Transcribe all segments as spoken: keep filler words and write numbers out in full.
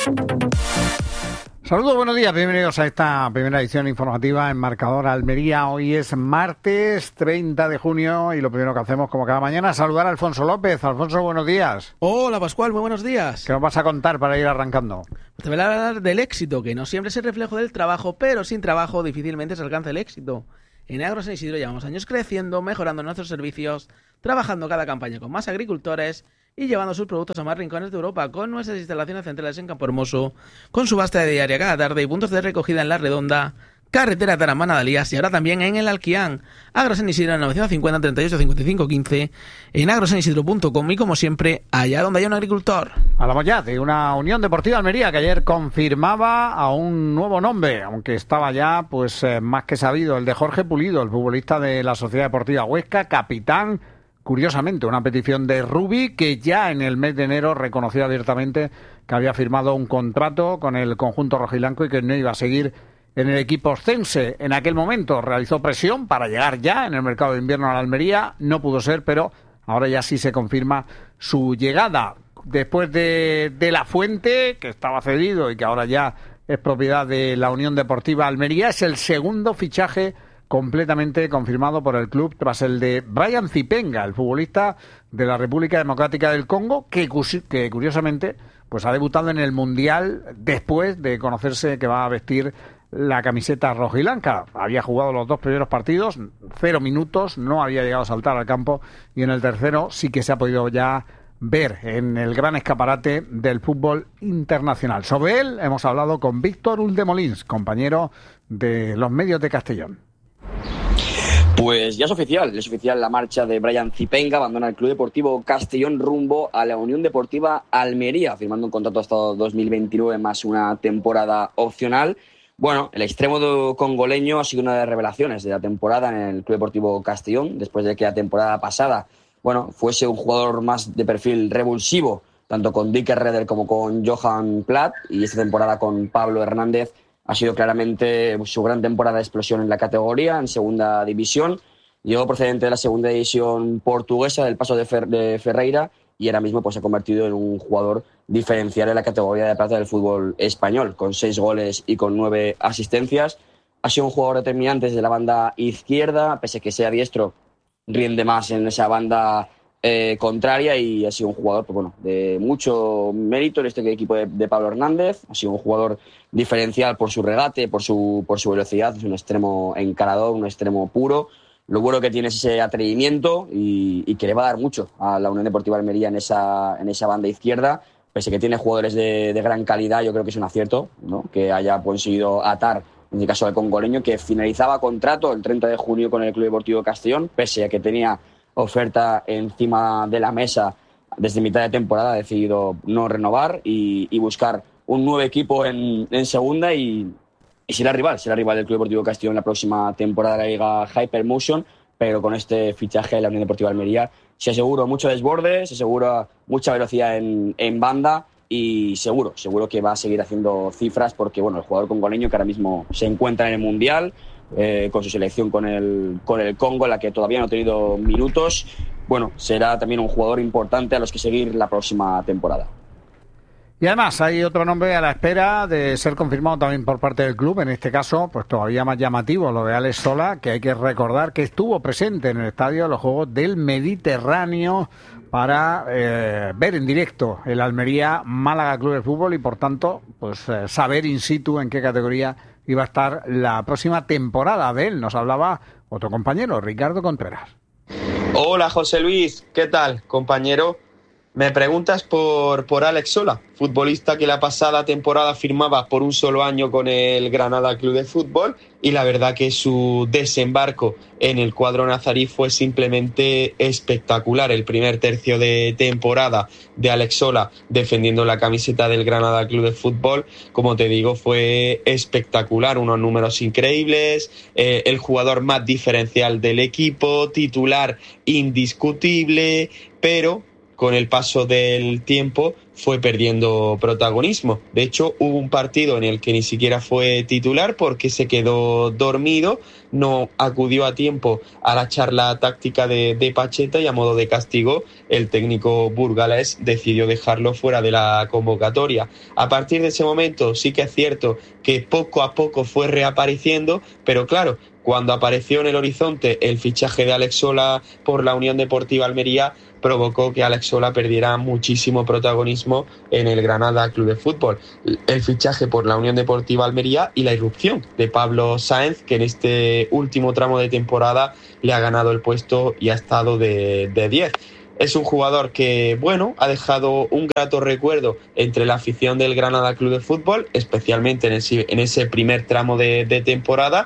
Saludos, buenos días, bienvenidos a esta primera edición informativa en Marcador Almería. Hoy es martes treinta de junio y lo primero que hacemos, como cada mañana, es saludar a Alfonso López. Alfonso, buenos días. Hola, Pascual, muy buenos días. ¿Qué nos vas a contar para ir arrancando? Te voy a hablar del éxito, que no siempre es el reflejo del trabajo, pero sin trabajo difícilmente se alcanza el éxito. En Agro San Isidro llevamos años creciendo, mejorando nuestros servicios, trabajando cada campaña con más agricultores y llevando sus productos a más rincones de Europa, con nuestras instalaciones centrales en Campohermoso, con subasta de diaria cada tarde y puntos de recogida en La Redonda, carretera Taramana-Dalías y ahora también en el Alquián. Agro San Isidro en novecientos cincuenta, treinta y ocho, cincuenta y cinco, quince, en agrosanisidro punto com y como siempre, allá donde haya un agricultor. Hablamos ya de una Unión Deportiva Almería que ayer confirmaba a un nuevo nombre, aunque estaba ya pues eh, más que sabido, el de Jorge Pulido, el futbolista de la Sociedad Deportiva Huesca, capitán. Curiosamente, una petición de Rubi que ya en el mes de enero reconoció abiertamente que había firmado un contrato con el conjunto rojiblanco y que no iba a seguir en el equipo oscense. En aquel momento realizó presión para llegar ya en el mercado de invierno a la Almería, no pudo ser, pero ahora ya sí se confirma su llegada. Después de, de La Fuente, que estaba cedido y que ahora ya es propiedad de la Unión Deportiva Almería, es el segundo fichaje completamente confirmado por el club tras el de Brian Zipenga, el futbolista de la República Democrática del Congo, que, que curiosamente pues ha debutado en el Mundial después de conocerse que va a vestir la camiseta rojiblanca. Había jugado los dos primeros partidos, cero minutos, no había llegado a saltar al campo y en el tercero sí que se ha podido ya ver en el gran escaparate del fútbol internacional. Sobre él hemos hablado con Víctor Uldemolins, compañero de los medios de Castellón. Pues ya es oficial, es oficial la marcha de Brian Zipenga, abandona el Club Deportivo Castellón rumbo a la Unión Deportiva Almería, firmando un contrato hasta dos mil veintinueve más una temporada opcional. Bueno, el extremo congoleño ha sido una de las revelaciones de la temporada en el Club Deportivo Castellón, después de que la temporada pasada, bueno, fuese un jugador más de perfil revulsivo, tanto con Dick Redder como con Johan Platt, y esta temporada con Pablo Hernández ha sido claramente su gran temporada de explosión en la categoría, en segunda división. Llegó procedente de la segunda división portuguesa, del paso de, Fer- de Ferreira, y ahora mismo pues, se ha convertido en un jugador diferencial en la categoría de plata del fútbol español, con seis goles y con nueve asistencias. Ha sido un jugador determinante desde la banda izquierda, pese a que sea diestro, rinde más en esa banda eh, contraria, y ha sido un jugador pues, bueno, de mucho mérito en este equipo de, de Pablo Hernández. Ha sido un jugador diferencial por su regate, por su, por su velocidad. Es un extremo encarador, un extremo puro. Lo bueno que tiene es ese atrevimiento y, y que le va a dar mucho a la Unión Deportiva Almería en esa, en esa banda izquierda. Pese a que tiene jugadores de, de gran calidad, yo creo que es un acierto, ¿no?, que haya conseguido atar, en el caso del congoleño, que finalizaba contrato el treinta de junio con el Club Deportivo Castellón, pese a que tenía oferta encima de la mesa desde mitad de temporada, ha decidido no renovar y, y buscar un nuevo equipo en, en segunda y, y será rival, será rival del Club Deportivo Castellón en la próxima temporada de la Liga Hypermotion, pero con este fichaje de la Unión Deportiva Almería se asegura mucho desborde, se asegura mucha velocidad en, en banda y seguro, seguro que va a seguir haciendo cifras porque bueno, el jugador congoleño que ahora mismo se encuentra en el Mundial, Eh, con su selección con el, con el Congo, en la que todavía no ha tenido minutos, bueno, será también un jugador importante a los que seguir la próxima temporada. Y además hay otro nombre a la espera de ser confirmado también por parte del club, en este caso pues todavía más llamativo, lo de Alex Sola, que hay que recordar que estuvo presente en el estadio de los Juegos del Mediterráneo para eh, ver en directo el Almería Málaga Club de Fútbol y por tanto pues eh, saber in situ en qué categoría iba a estar la próxima temporada. De él nos hablaba otro compañero, Ricardo Contreras. Hola José Luis, ¿qué tal, compañero? Me preguntas por, por Alex Sola, futbolista que la pasada temporada firmaba por un solo año con el Granada Club de Fútbol, y la verdad que su desembarco en el cuadro nazarí fue simplemente espectacular. El primer tercio de temporada de Alex Sola defendiendo la camiseta del Granada Club de Fútbol, como te digo, fue espectacular, unos números increíbles, eh, el jugador más diferencial del equipo, titular indiscutible, pero con el paso del tiempo fue perdiendo protagonismo. De hecho, hubo un partido en el que ni siquiera fue titular porque se quedó dormido, no acudió a tiempo a la charla táctica de, de Pacheta y a modo de castigo el técnico burgalés decidió dejarlo fuera de la convocatoria. A partir de ese momento sí que es cierto que poco a poco fue reapareciendo, pero claro, cuando apareció en el horizonte el fichaje de Alex Sola por la Unión Deportiva Almería, provocó que Alex Sola perdiera muchísimo protagonismo en el Granada Club de Fútbol. El fichaje por la Unión Deportiva Almería y la irrupción de Pablo Sáenz, que en este último tramo de temporada le ha ganado el puesto y ha estado de, de diez. Es un jugador que, bueno, ha dejado un grato recuerdo entre la afición del Granada Club de Fútbol, especialmente en ese, en ese primer tramo de, de temporada,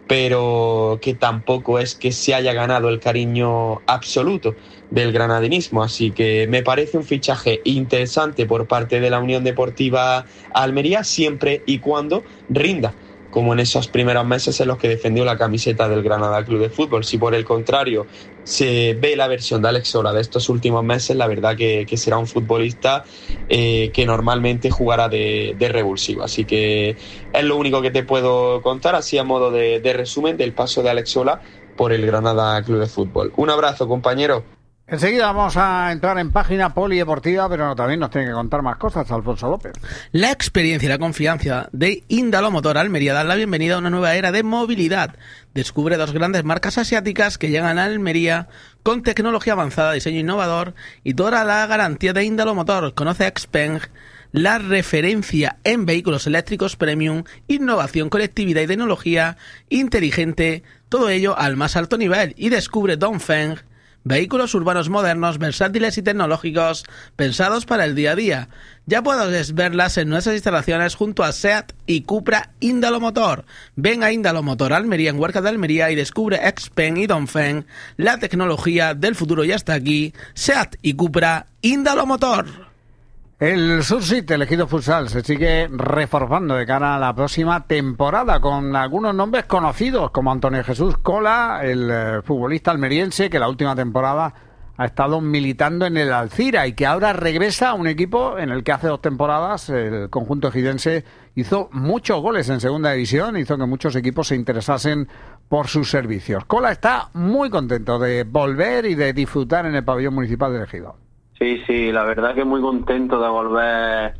pero que tampoco es que se haya ganado el cariño absoluto del granadinismo, así que me parece un fichaje interesante por parte de la Unión Deportiva Almería siempre y cuando rinda, como en esos primeros meses en los que defendió la camiseta del Granada Club de Fútbol. Si por el contrario se ve la versión de Alex Sola de estos últimos meses, la verdad que, que será un futbolista eh, que normalmente jugará de, de revulsivo. Así que es lo único que te puedo contar, así a modo de, de resumen del paso de Alex Sola por el Granada Club de Fútbol. Un abrazo, compañero. Enseguida vamos a entrar en página polideportiva, pero también nos tiene que contar más cosas Alfonso López. La experiencia y la confianza de Índalo Motor Almería dan la bienvenida a una nueva era de movilidad. Descubre dos grandes marcas asiáticas que llegan a Almería con tecnología avanzada, diseño innovador y toda la garantía de Índalo Motor. Conoce a Xpeng, la referencia en vehículos eléctricos premium, innovación, conectividad y tecnología inteligente, todo ello al más alto nivel. Y descubre Dongfeng, vehículos urbanos modernos, versátiles y tecnológicos, pensados para el día a día. Ya puedes verlas en nuestras instalaciones junto a SEAT y Cupra Índalo Motor. Ven a Índalo Motor Almería en Huerca de Almería y descubre Xpeng y Dongfeng, la tecnología del futuro ya está aquí. SEAT y Cupra Índalo Motor. El Sursit, el Ejido Futsal, se sigue reforzando de cara a la próxima temporada con algunos nombres conocidos como Antonio Jesús Cola, el eh, futbolista almeriense que la última temporada ha estado militando en el Alcira y que ahora regresa a un equipo en el que hace dos temporadas el conjunto ejidense hizo muchos goles en segunda división, hizo que muchos equipos se interesasen por sus servicios. Cola está muy contento de volver y de disfrutar en el pabellón municipal del Ejido. Sí, sí, la verdad que muy contento de volver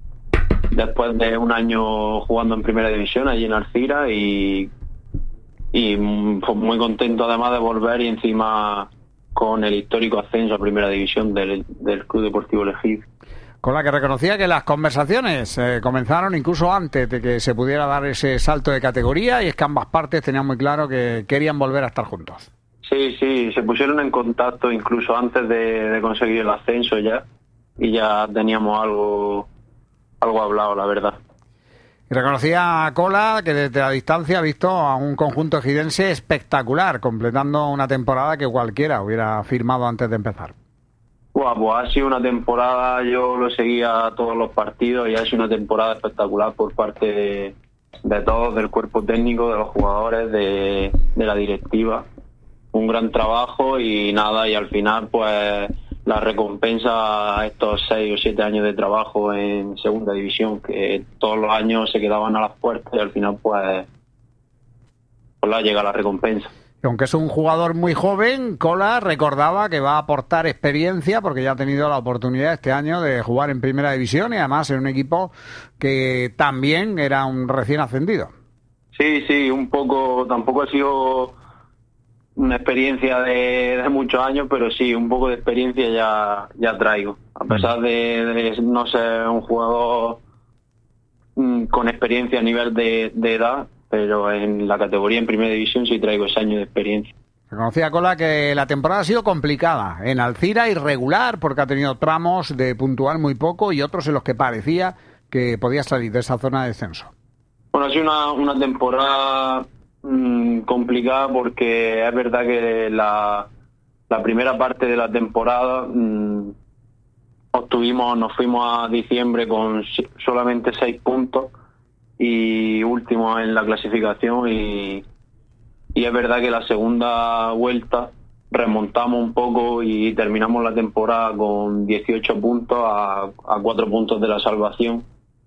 después de un año jugando en primera división allí en Alcira y, y muy contento además de volver y encima con el histórico ascenso a primera división del, del Club Deportivo El Ejido. Con la que reconocía que las conversaciones eh, comenzaron incluso antes de que se pudiera dar ese salto de categoría y es que ambas partes tenían muy claro que querían volver a estar juntos. Sí, sí, se pusieron en contacto incluso antes de, de conseguir el ascenso ya y ya teníamos algo algo hablado, la verdad. Y reconocía a Cola que desde la distancia ha visto a un conjunto ejidense espectacular, completando una temporada que cualquiera hubiera firmado antes de empezar. Buah, pues ha sido una temporada, yo lo seguía todos los partidos y ha sido una temporada espectacular por parte de, de todos, del cuerpo técnico, de los jugadores, de, de la directiva. Un gran trabajo y nada, y al final pues la recompensa a estos seis o siete años de trabajo en segunda división, que todos los años se quedaban a las puertas y al final pues, pues la llega la recompensa. Y aunque es un jugador muy joven, Cola recordaba que va a aportar experiencia porque ya ha tenido la oportunidad este año de jugar en primera división y además en un equipo que también era un recién ascendido. Sí, sí, un poco, tampoco ha sido una experiencia de, de muchos años, pero sí, un poco de experiencia ya, ya traigo. A pesar de, de no ser un jugador mmm, con experiencia a nivel de, de edad, pero en la categoría en primera división sí traigo ese año de experiencia. Reconocía Cola que la temporada ha sido complicada, en Alcira irregular, porque ha tenido tramos de puntual muy poco y otros en los que parecía que podía salir de esa zona de descenso. Bueno, ha sido una, una temporada mmm, complicada porque es verdad que la, la primera parte de la temporada mmm, obtuvimos, nos fuimos a diciembre con solamente seis puntos y último en la clasificación y, y es verdad que la segunda vuelta remontamos un poco y terminamos la temporada con dieciocho puntos a, a cuatro puntos de la salvación.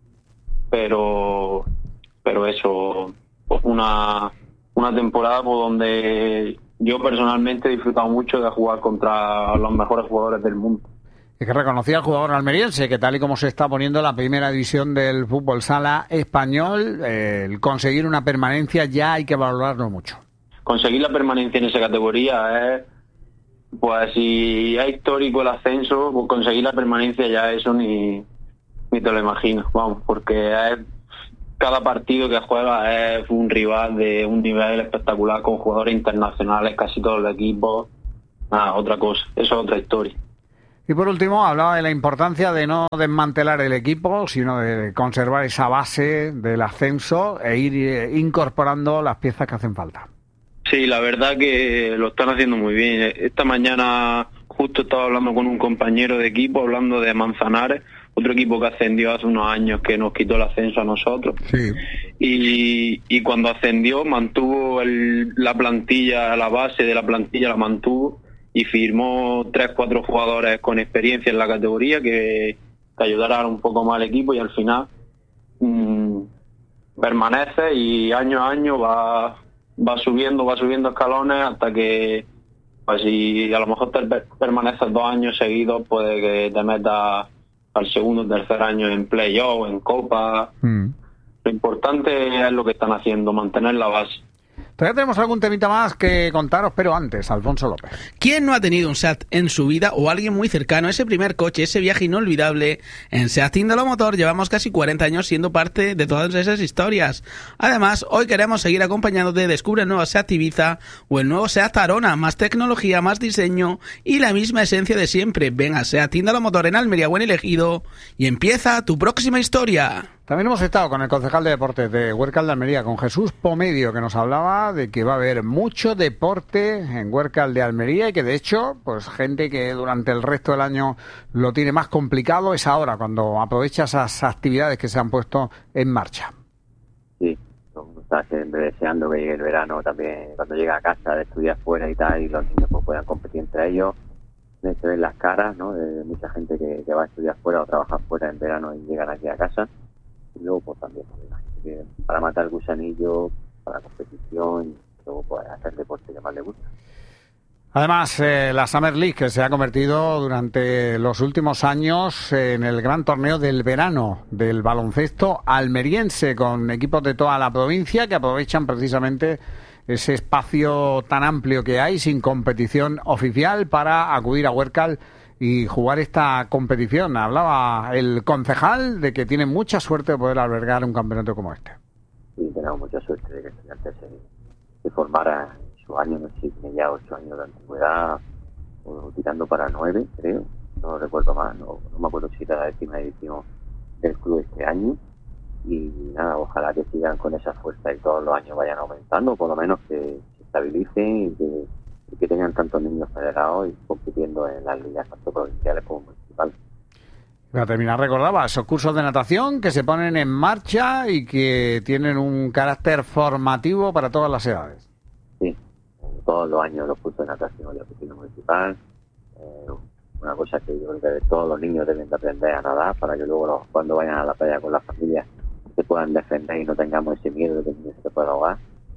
Pero, pero eso, pues una, una temporada por donde yo personalmente he disfrutado mucho de jugar contra los mejores jugadores del mundo. Es que reconocía al jugador almeriense que tal y como se está poniendo la primera división del fútbol sala español, eh, el conseguir una permanencia ya hay que valorarlo mucho. Conseguir la permanencia en esa categoría es, pues si es histórico el ascenso, pues conseguir la permanencia ya eso ni, ni te lo imaginas, vamos, porque es, cada partido que juega es un rival de un nivel espectacular con jugadores internacionales, casi todos los equipos, nada, otra cosa, eso es otra historia. Y por último, hablaba de la importancia de no desmantelar el equipo, sino de conservar esa base del ascenso e ir incorporando las piezas que hacen falta. Sí, la verdad que lo están haciendo muy bien. Esta mañana justo estaba hablando con un compañero de equipo, hablando de Manzanares, otro equipo que ascendió hace unos años que nos quitó el ascenso a nosotros. Sí. Y, y cuando ascendió mantuvo el, la plantilla, la base de la plantilla la mantuvo y firmó tres, cuatro jugadores con experiencia en la categoría que, que ayudaran un poco más al equipo y al final mmm, permanece y año a año va, va subiendo, va subiendo escalones hasta que, pues si a lo mejor te permaneces dos años seguidos, puede que te metas al segundo o tercer año en playoff, en copa. Mm. Lo importante es lo que están haciendo, mantener la base. Todavía tenemos algún temita más que contaros, pero antes, Alfonso López. ¿Quién no ha tenido un SEAT en su vida o alguien muy cercano? Ese primer coche, ese viaje inolvidable. En SEAT Tíndalo Motor llevamos casi cuarenta años siendo parte de todas esas historias. Además, hoy queremos seguir acompañándote. Descubre el nuevo SEAT Ibiza o el nuevo SEAT Arona. Más tecnología, más diseño y la misma esencia de siempre. Ven a SEAT Tíndalo Motor en Almería, Buen Elegido y empieza tu próxima historia. También hemos estado con el concejal de deportes de Huércal de Almería, con Jesús Pomedio, que nos hablaba de que va a haber mucho deporte en Huércal de Almería y que de hecho, pues gente que durante el resto del año lo tiene más complicado es ahora, cuando aprovecha esas actividades que se han puesto en marcha. Sí, está siempre deseando que llegue el verano también, cuando llega a casa de estudiar fuera y tal, y los niños pues, puedan competir entre ellos. Se ven las caras, ¿no?, de mucha gente que, que va a estudiar fuera o trabajar fuera en verano y llegan aquí a casa. Y luego pues también para matar el gusanillo, para competición y luego pues hacer deporte que más le gusta. Además, eh, la Summer League, que se ha convertido durante los últimos años en el gran torneo del verano del baloncesto almeriense, con equipos de toda la provincia que aprovechan precisamente ese espacio tan amplio que hay sin competición oficial para acudir a Huércal y jugar esta competición. Hablaba el concejal de que tiene mucha suerte de poder albergar un campeonato como este. Sí, tenemos mucha suerte de que Estudiantes se, se formara en su año, no sé si tiene ya ocho años de antigüedad, o tirando para nueve, creo, no recuerdo más, no, no me acuerdo si era la décima edición del club este año. Y nada, ojalá que sigan con esa fuerza y todos los años vayan aumentando, por lo menos que se estabilicen y que y que tengan tantos niños federados y compitiendo en las ligas tanto provinciales como municipales. Para terminar, recordaba esos cursos de natación que se ponen en marcha y que tienen un carácter formativo para todas las edades. Sí, todos los años los cursos de natación en la piscina municipal. Eh, una cosa que yo creo que todos los niños deben de aprender a nadar para que luego los, cuando vayan a la playa con las familias se puedan defender y no tengamos ese miedo de que el niño se pueda ahogar.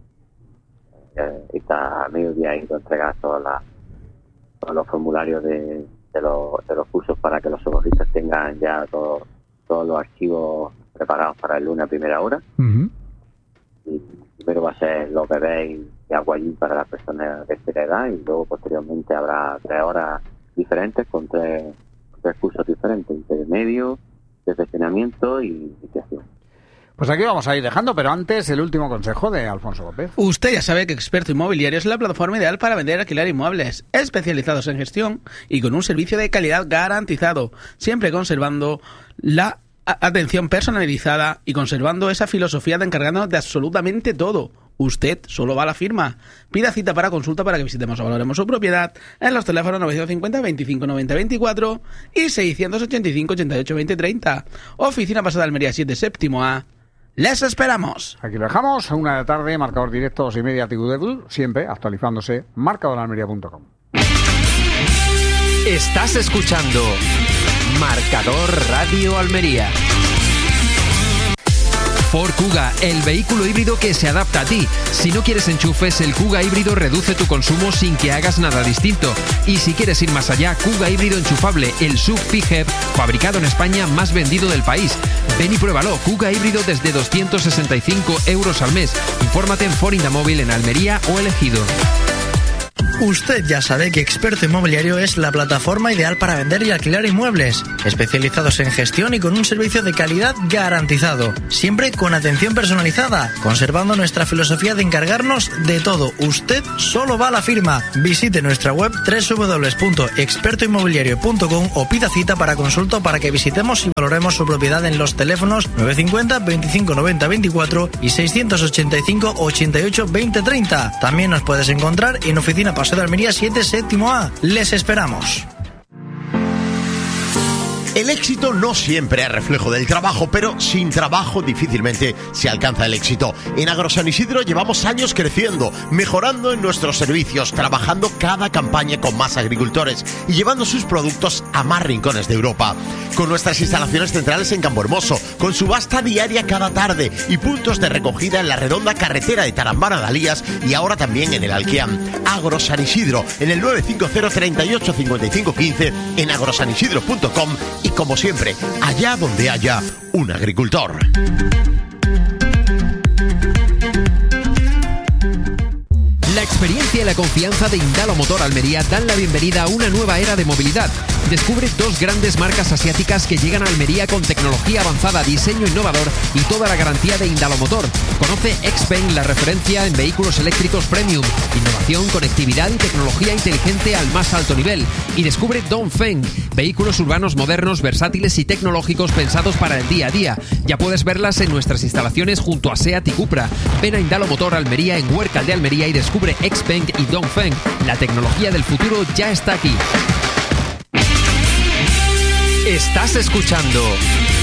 Eh, está a mediodía ido a entregar todas las, todos los formularios de, de, los, de los cursos para que los socorristas tengan ya todo, todos los archivos preparados para el lunes a primera hora. Uh-huh. Y primero va a ser los bebés y agua allí para las personas de tercera edad y luego posteriormente habrá tres horas diferentes con tres, tres cursos diferentes, intermedio, perfeccionamiento y iniciación. Pues aquí vamos a ir dejando, pero antes el último consejo de Alfonso López. Usted ya sabe que Experto Inmobiliario es la plataforma ideal para vender y alquilar inmuebles, especializados en gestión y con un servicio de calidad garantizado, siempre conservando la atención personalizada y conservando esa filosofía de encargarnos de absolutamente todo. Usted solo va a la firma. Pida cita para consulta para que visitemos o valoremos su propiedad en los teléfonos novecientos cincuenta, veinticinco noventa, veinticuatro y seiscientos ochenta y cinco, ochenta y ocho, veinte, treinta. Oficina Pasada Almería siete, séptimo A. ¡Les esperamos! Aquí lo dejamos, a una de la tarde, marcador directo, dos y media, T V, siempre actualizándose, marcador almería punto com. Estás escuchando Marcador Radio Almería. Ford Kuga, el vehículo híbrido que se adapta a ti. Si no quieres enchufes, el Kuga híbrido reduce tu consumo sin que hagas nada distinto. Y si quieres ir más allá, Kuga híbrido enchufable, el S U V P H E V, fabricado en España, más vendido del país. Ven y pruébalo, Kuga híbrido desde doscientos sesenta y cinco euros al mes. Infórmate en Ford Indamóvil en Almería o Elegido. Usted ya sabe que Experto Inmobiliario es la plataforma ideal para vender y alquilar inmuebles, especializados en gestión y con un servicio de calidad garantizado, siempre con atención personalizada, conservando nuestra filosofía de encargarnos de todo. Usted solo va a la firma. Visite nuestra web doble u doble u doble u punto experto inmobiliario punto com o pida cita para consulta para que visitemos y valoremos su propiedad en los teléfonos nueve cinco cero, veinticinco noventa veinticuatro y seiscientos ochenta y cinco, ochenta y ocho, veinte treinta. También nos puedes encontrar en Oficina Paseo de Almería siete, séptimo A. Les esperamos. El éxito no siempre es reflejo del trabajo, pero sin trabajo difícilmente se alcanza el éxito. En Agro San Isidro llevamos años creciendo, mejorando en nuestros servicios, trabajando cada campaña con más agricultores y llevando sus productos a más rincones de Europa. Con nuestras instalaciones centrales en Campo Hermoso, con subasta diaria cada tarde y puntos de recogida en la redonda carretera de Tarambana Dalías y ahora también en el Alquiam. Agro San Isidro, en el nueve cinco cero, treinta y ocho, cincuenta y cinco quince, en agrosanisidro punto com. Y como siempre, allá donde haya un agricultor. La experiencia y la confianza de Indalo Motor Almería dan la bienvenida a una nueva era de movilidad. Descubre dos grandes marcas asiáticas que llegan a Almería con tecnología avanzada, diseño innovador y toda la garantía de Indalo Motor. Conoce Xpeng, la referencia en vehículos eléctricos premium, innovación, conectividad y tecnología inteligente al más alto nivel. Y descubre Dongfeng, vehículos urbanos modernos, versátiles y tecnológicos pensados para el día a día. Ya puedes verlas en nuestras instalaciones junto a SEAT y Cupra. Ven a Indalo Motor Almería en Huércal de Almería y descubre Xpeng y Dongfeng. La tecnología del futuro ya está aquí. Estás escuchando